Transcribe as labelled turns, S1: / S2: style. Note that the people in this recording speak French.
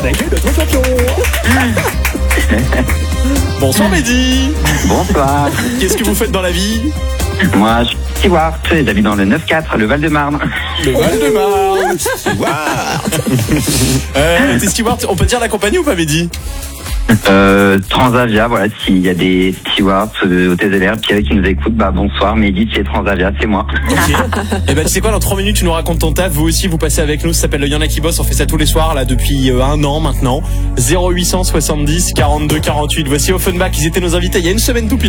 S1: accueille notre champion. Bonsoir Mehdi.
S2: Bonsoir.
S1: Qu'est-ce que vous faites dans la vie?
S2: Moi, je suis steward, j'habite dans le 9-4, le Val-de-Marne.
S1: Le Val-de-Marne. Steward. T'es steward, on peut dire la compagnie ou pas Mehdi?
S2: Transavia, voilà, s'il y a des stewards au TZR qui nous écoutent, bonsoir, Mehdi, qui est Transavia, c'est moi.
S1: Ok. Et tu sais quoi, dans 3 minutes, tu nous racontes ton taf, vous aussi, vous passez avec nous, ça s'appelle le Y'en a qui bosse, on fait ça tous les soirs, là, depuis 1 an maintenant. 0870 42 48, voici Offenbach, ils étaient nos invités il y a une semaine tout pile.